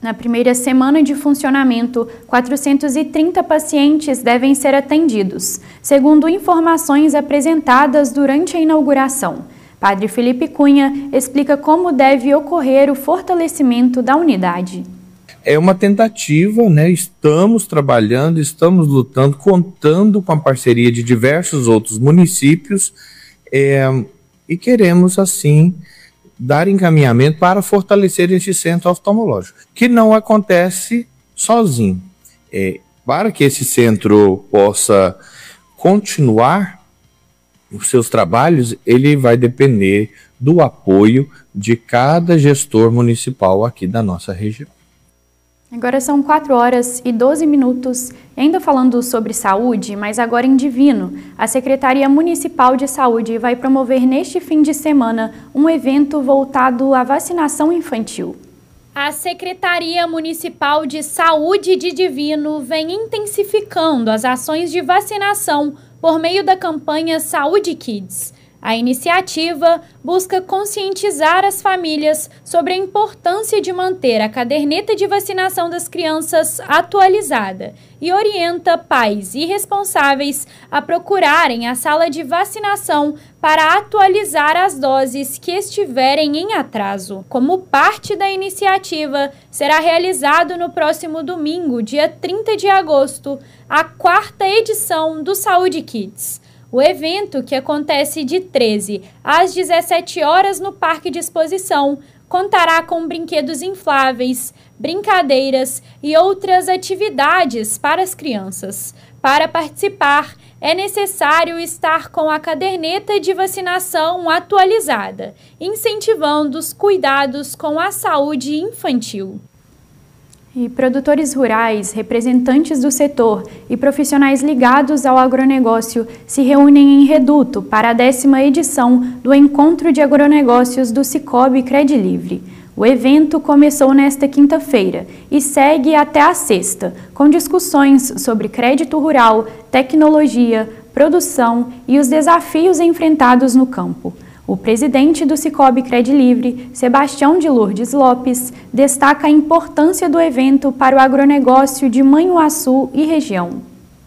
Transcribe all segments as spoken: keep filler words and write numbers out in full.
Na primeira semana de funcionamento, quatrocentos e trinta pacientes devem ser atendidos, segundo informações apresentadas durante a inauguração. Padre Felipe Cunha explica como deve ocorrer o fortalecimento da unidade. É uma tentativa, né? Estamos trabalhando, estamos lutando, contando com a parceria de diversos outros municípios é, e queremos, assim, dar encaminhamento para fortalecer este centro oftalmológico, que não acontece sozinho. É, para que esse centro possa continuar os seus trabalhos, ele vai depender do apoio de cada gestor municipal aqui da nossa região. Agora são quatro horas e doze minutos, ainda falando sobre saúde, mas agora em Divino. A Secretaria Municipal de Saúde vai promover neste fim de semana um evento voltado à vacinação infantil. A Secretaria Municipal de Saúde de Divino vem intensificando as ações de vacinação por meio da campanha Saúde Kids. A iniciativa busca conscientizar as famílias sobre a importância de manter a caderneta de vacinação das crianças atualizada e orienta pais e responsáveis a procurarem a sala de vacinação para atualizar as doses que estiverem em atraso. Como parte da iniciativa, será realizado no próximo domingo, dia trinta de agosto, a quarta edição do Saúde Kids. O evento, que acontece de treze às dezessete horas no Parque de Exposição, contará com brinquedos infláveis, brincadeiras e outras atividades para as crianças. Para participar, é necessário estar com a caderneta de vacinação atualizada, incentivando os cuidados com a saúde infantil. E produtores rurais, representantes do setor e profissionais ligados ao agronegócio se reúnem em Reduto para a décima edição do Encontro de Agronegócios do Sicoob Credilivre. O evento começou nesta quinta-feira e segue até a sexta, com discussões sobre crédito rural, tecnologia, produção e os desafios enfrentados no campo. O presidente do Sicoob Credilivre, Sebastião de Lourdes Lopes, destaca a importância do evento para o agronegócio de Manhuaçu e região.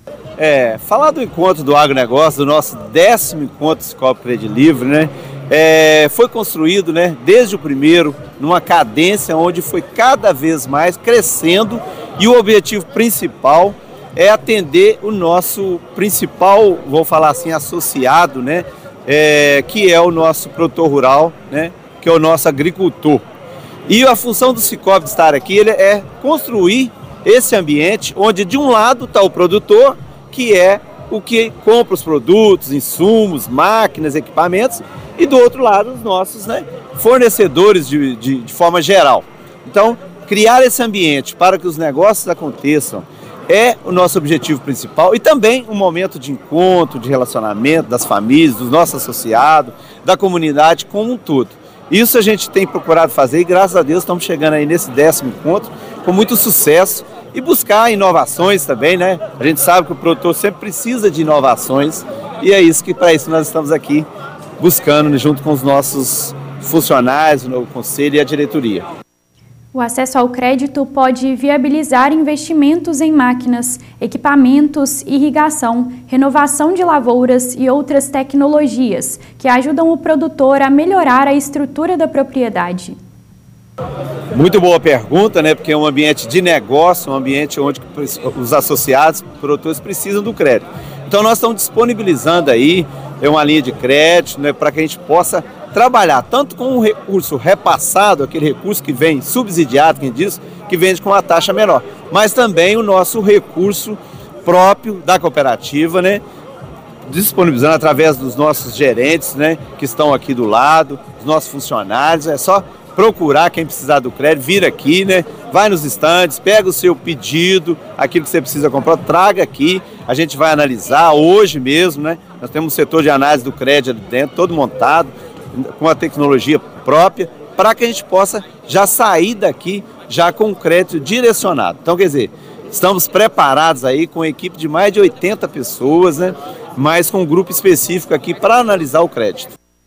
É, falar do encontro do agronegócio, do nosso décimo encontro do Sicoob Credilivre, né? É, foi construído, né, desde o primeiro, numa cadência onde foi cada vez mais crescendo, e o objetivo principal é atender o nosso principal, vou falar assim, associado, né? É, que é o nosso produtor rural, né, que é o nosso agricultor. E a função do Sicoob de estar aqui ele é construir esse ambiente onde de um lado está o produtor, que é o que compra os produtos, insumos, máquinas, equipamentos, e do outro lado os nossos, né, fornecedores de, de, de forma geral. Então, criar esse ambiente para que os negócios aconteçam é o nosso objetivo principal, e também um momento de encontro, de relacionamento das famílias, dos nossos associados, da comunidade como um todo. Isso a gente tem procurado fazer e graças a Deus estamos chegando aí nesse décimo encontro com muito sucesso, e buscar inovações também, né? A gente sabe que o produtor sempre precisa de inovações, e é isso que para isso nós estamos aqui buscando junto com os nossos funcionários, o conselho e a diretoria. O acesso ao crédito pode viabilizar investimentos em máquinas, equipamentos, irrigação, renovação de lavouras e outras tecnologias que ajudam o produtor a melhorar a estrutura da propriedade. Muito boa pergunta, né? Porque é um ambiente de negócio, um ambiente onde os associados, produtores precisam do crédito. Então nós estamos disponibilizando aí uma linha de crédito, né, para que a gente possa trabalhar tanto com um recurso repassado, aquele recurso que vem subsidiado, quem diz, que vende com uma taxa menor, mas também o nosso recurso próprio da cooperativa, né, disponibilizando através dos nossos gerentes, né, que estão aqui do lado, dos nossos funcionários. É só procurar quem precisar do crédito, vir aqui, né, vai nos estandes, pega o seu pedido, aquilo que você precisa comprar, traga aqui, a gente vai analisar hoje mesmo, né, nós temos um setor de análise do crédito ali dentro, todo montado, com a tecnologia própria, para que a gente possa já sair daqui já com o crédito direcionado. Então, quer dizer, estamos preparados aí com uma equipe de mais de oitenta pessoas, né, mas com um grupo específico aqui para analisar o crédito.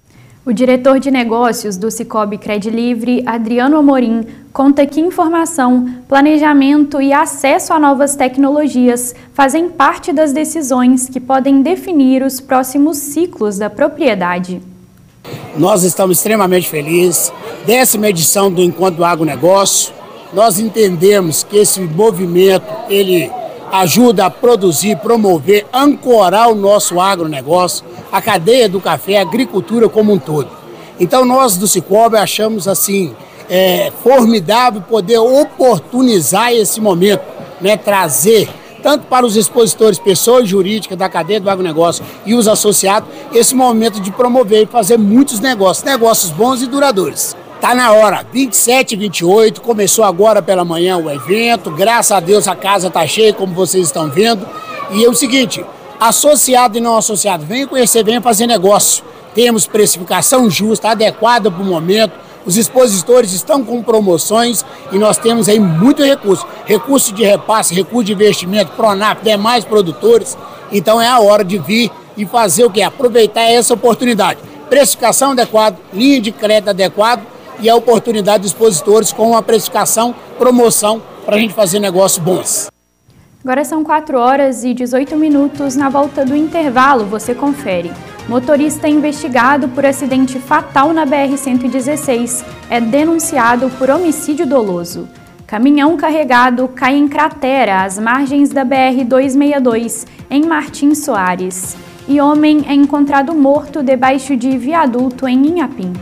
O diretor de negócios do Sicoob Credilivre, Adriano Amorim, conta que informação, planejamento e acesso a novas tecnologias fazem parte das decisões que podem definir os próximos ciclos da propriedade. Nós estamos extremamente felizes. Décima edição do Encontro do Agronegócio. Nós entendemos que esse movimento, ele ajuda a produzir, promover, ancorar o nosso agronegócio, a cadeia do café, a agricultura como um todo. Então nós do Sicoob achamos assim, é, formidável poder oportunizar esse momento, né, trazer tanto para os expositores, pessoas jurídicas da cadeia do agronegócio e os associados, esse momento de promover e fazer muitos negócios, negócios bons e duradouros. Tá na hora, vinte e sete e vinte e oito, começou agora pela manhã o evento, graças a Deus a casa tá cheia, como vocês estão vendo. E é o seguinte, associado e não associado, venha conhecer, venha fazer negócio. Temos precificação justa, adequada para o momento, os expositores estão com promoções e nós temos aí muito recurso. Recurso de repasse, recurso de investimento, Pronaf, demais produtores. Então é a hora de vir e fazer o quê? Aproveitar essa oportunidade. Precificação adequada, linha de crédito adequada, e a oportunidade dos expositores com uma precificação, promoção, para a gente fazer negócios bons. Agora são quatro horas e dezoito minutos. Na volta do intervalo, você confere. Motorista investigado por acidente fatal na B R cento e dezesseis é denunciado por homicídio doloso. Caminhão carregado cai em cratera às margens da B R duzentos e sessenta e dois, em Martins Soares. E homem é encontrado morto debaixo de viaduto em Inhapim.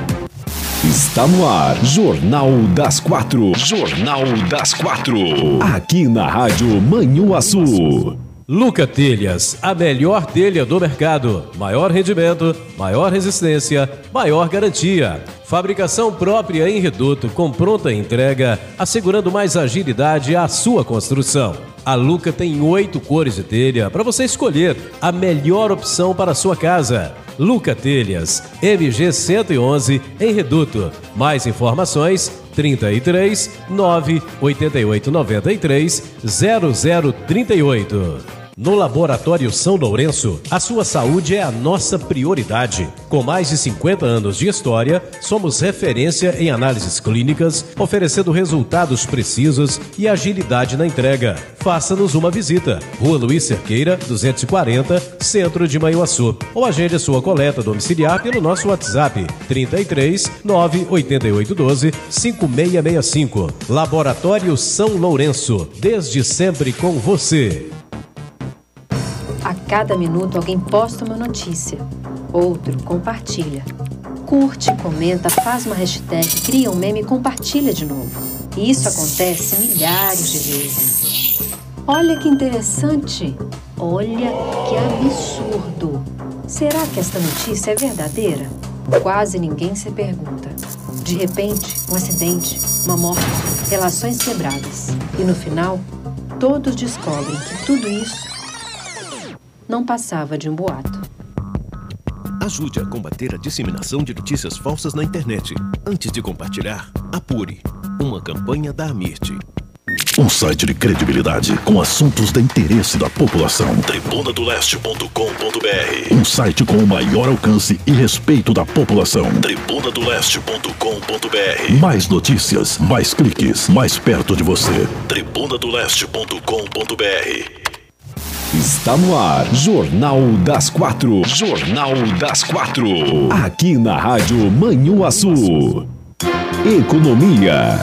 Está no ar, Jornal das Quatro. Jornal das Quatro. Aqui na Rádio Manhuaçu. Luca Telhas, a melhor telha do mercado. Maior rendimento, maior resistência, maior garantia. Fabricação própria em reduto com pronta entrega, assegurando mais agilidade à sua construção. A Luca tem oito cores de telha para você escolher a melhor opção para a sua casa. Luca Telhas, M G cento e onze, em Reduto. Mais informações, trinta e três, nove, oitenta e oito, noventa e três, zero zero trinta e oito. No Laboratório São Lourenço, a sua saúde é a nossa prioridade. Com mais de cinquenta anos de história, somos referência em análises clínicas, oferecendo resultados precisos e agilidade na entrega. Faça-nos uma visita. Rua Luiz Cerqueira, duzentos e quarenta, Centro de Manhuaçu. Ou agende sua coleta domiciliar pelo nosso WhatsApp, trinta e três, nove, oitenta e oito, doze, cinco seis seis cinco. Laboratório São Lourenço, desde sempre com você. A cada minuto alguém posta uma notícia, outro compartilha. Curte, comenta, faz uma hashtag, cria um meme e compartilha de novo. E isso acontece milhares de vezes. Olha que interessante! Olha que absurdo! Será que esta notícia é verdadeira? Quase ninguém se pergunta. De repente, um acidente, uma morte, relações quebradas. E no final, todos descobrem que tudo isso não passava de um boato. Ajude a combater a disseminação de notícias falsas na internet. Antes de compartilhar, apure. Uma campanha da Amirte. Um site de credibilidade com assuntos de interesse da população. tribuna do leste ponto com ponto br. Um site com o maior alcance e respeito da população. tribuna do leste ponto com ponto br. Mais notícias, mais cliques, mais perto de você. tribuna do leste ponto com ponto br. Está no ar, Jornal das Quatro. Jornal das Quatro. Aqui na Rádio Manhuaçu. Economia.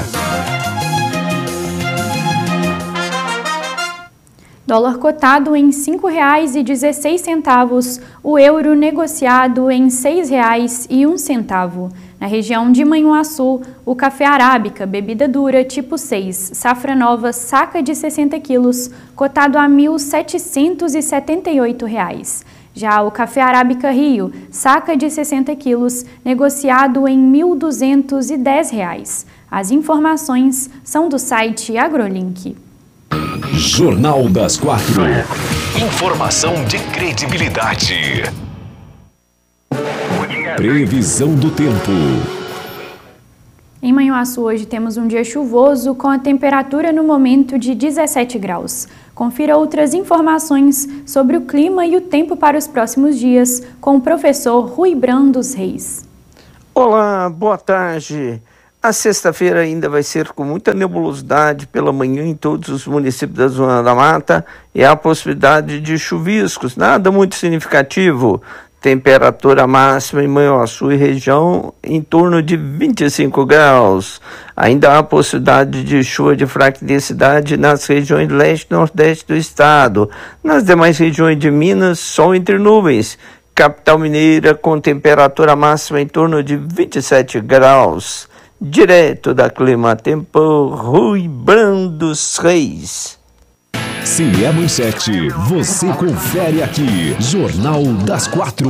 Dólar cotado em cinco reais e dezesseis centavos, o euro negociado em seis reais e um centavo. Na região de Manhuaçu, o café arábica, bebida dura tipo seis, safra nova, saca de sessenta quilos, cotado a mil setecentos e setenta e oito reais. Já o café arábica Rio, saca de sessenta quilos, negociado em mil duzentos e dez reais. As informações são do site AgroLink. Jornal das Quatro. Informação de credibilidade. Previsão do tempo. Em Manhuaçu hoje temos um dia chuvoso com a temperatura no momento de dezessete graus. Confira outras informações sobre o clima e o tempo para os próximos dias com o professor Rui Brando dos Reis. Olá, boa tarde. A sexta-feira ainda vai ser com muita nebulosidade pela manhã em todos os municípios da Zona da Mata e há possibilidade de chuviscos, nada muito significativo. Temperatura máxima em Manhuaçu e região em torno de vinte e cinco graus. Ainda há possibilidade de chuva de fraca intensidade nas regiões leste e nordeste do estado. Nas demais regiões de Minas, sol entre nuvens. Capital Mineira com temperatura máxima em torno de vinte e sete graus. Direto da Clima Tempo, Rui Brandos Reis. Se é Manchete, você confere aqui. Jornal das Quatro.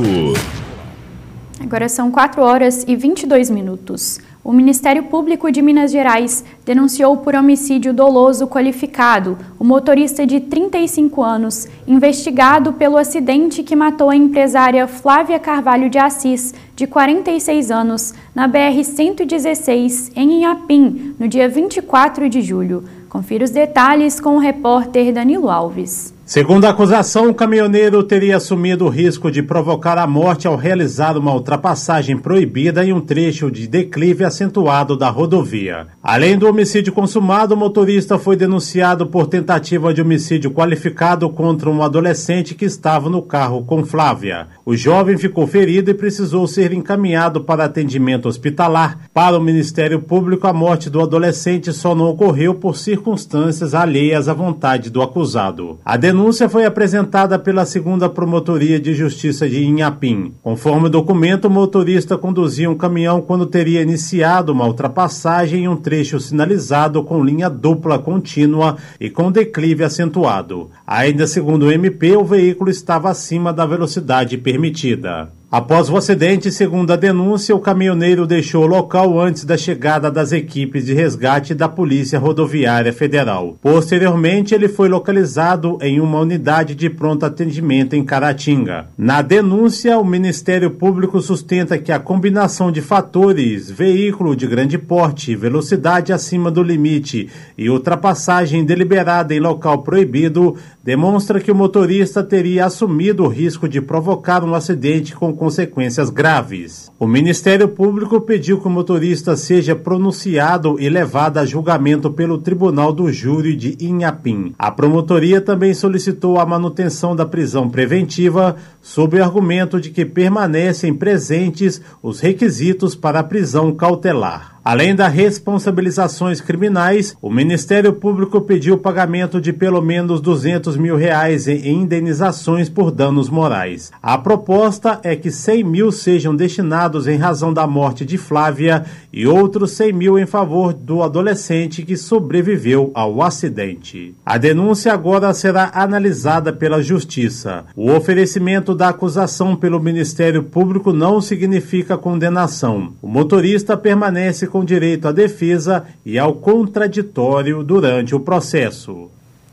Agora são quatro horas e vinte e dois minutos. O Ministério Público de Minas Gerais denunciou por homicídio doloso qualificado o motorista de trinta e cinco anos, investigado pelo acidente que matou a empresária Flávia Carvalho de Assis, de quarenta e seis anos, na B R cento e dezesseis, em Inhapim, no dia vinte e quatro de julho. Confira os detalhes com o repórter Danilo Alves. Segundo a acusação, o caminhoneiro teria assumido o risco de provocar a morte ao realizar uma ultrapassagem proibida em um trecho de declive acentuado da rodovia. Além do homicídio consumado, o motorista foi denunciado por tentativa de homicídio qualificado contra um adolescente que estava no carro com Flávia. O jovem ficou ferido e precisou ser encaminhado para atendimento hospitalar. Para o Ministério Público, a morte do adolescente só não ocorreu por circunstâncias alheias à vontade do acusado. A A denúncia foi apresentada pela segunda Promotoria de Justiça de Inhapim. Conforme o documento, o motorista conduzia um caminhão quando teria iniciado uma ultrapassagem em um trecho sinalizado com linha dupla contínua e com declive acentuado. Ainda segundo o M P, o veículo estava acima da velocidade permitida. Após o acidente, segundo a denúncia, o caminhoneiro deixou o local antes da chegada das equipes de resgate da Polícia Rodoviária Federal. Posteriormente, ele foi localizado em uma unidade de pronto atendimento em Caratinga. Na denúncia, o Ministério Público sustenta que a combinação de fatores, veículo de grande porte, velocidade acima do limite e ultrapassagem deliberada em local proibido, demonstra que o motorista teria assumido o risco de provocar um acidente com consequências graves. O Ministério Público pediu que o motorista seja pronunciado e levado a julgamento pelo Tribunal do Júri de Inhapim. A promotoria também solicitou a manutenção da prisão preventiva sob o argumento de que permanecem presentes os requisitos para a prisão cautelar. Além das responsabilizações criminais, o Ministério Público pediu o pagamento de pelo menos duzentos mil reais em indenizações por danos morais. A proposta é que cem mil sejam destinados em razão da morte de Flávia e outros cem mil em favor do adolescente que sobreviveu ao acidente. A denúncia agora será analisada pela Justiça. O oferecimento da acusação pelo Ministério Público não significa condenação. O motorista permanece com direito à defesa e ao contraditório durante o processo.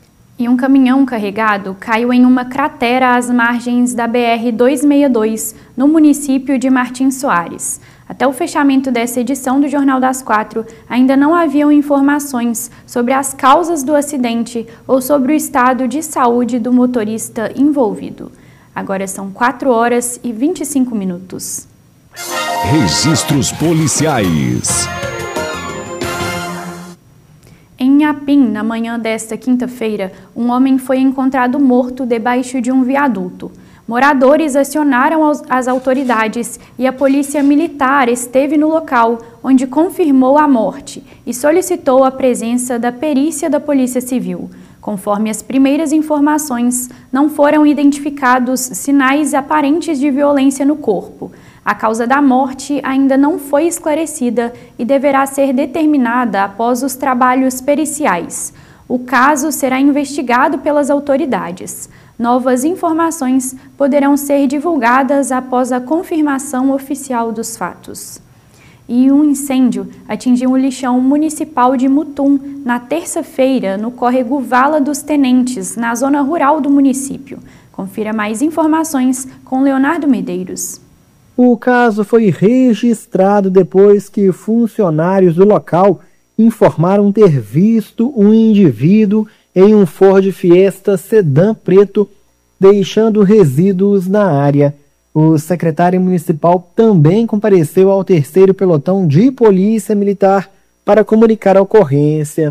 E um caminhão carregado caiu em uma cratera às margens da B R duzentos e sessenta e dois, no município de Martins Soares. Até o fechamento dessa edição do Jornal das Quatro, ainda não haviam informações sobre as causas do acidente ou sobre o estado de saúde do motorista envolvido. Agora são quatro horas e vinte e cinco minutos. Registros policiais. Em Inhapim, na manhã desta quinta-feira, um homem foi encontrado morto debaixo de um viaduto. Moradores acionaram as autoridades e a polícia militar esteve no local, onde confirmou a morte e solicitou a presença da perícia da Polícia Civil. Conforme as primeiras informações, não foram identificados sinais aparentes de violência no corpo. A causa da morte ainda não foi esclarecida e deverá ser determinada após os trabalhos periciais. O caso será investigado pelas autoridades. Novas informações poderão ser divulgadas após a confirmação oficial dos fatos. E um incêndio atingiu o lixão municipal de Mutum na terça-feira, no córrego Vala dos Tenentes, na zona rural do município. Confira mais informações com Leonardo Medeiros. O caso foi registrado depois que funcionários do local informaram ter visto um indivíduo em um Ford Fiesta sedã preto deixando resíduos na área. O secretário municipal também compareceu ao terceiro pelotão de polícia militar para comunicar a ocorrência.